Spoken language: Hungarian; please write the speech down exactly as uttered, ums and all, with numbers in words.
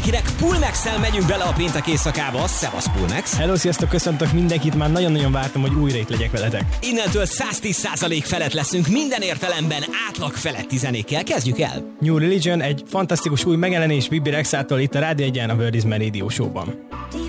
mindenkinek, Pulmax-szel megyünk bele a péntek éjszakába. Szevasz Pulmax! Hello, sziasztok, köszöntök mindenkit, már nagyon-nagyon vártam, hogy újra itt legyek veletek. Innentől száz tíz százalék felett leszünk minden értelemben átlag feletti zenékkel. Kezdjük el! New Religion, egy fantasztikus új megjelenés Bibi Rexától itt a Rádió Egyen a World is Man Radio Show-ban.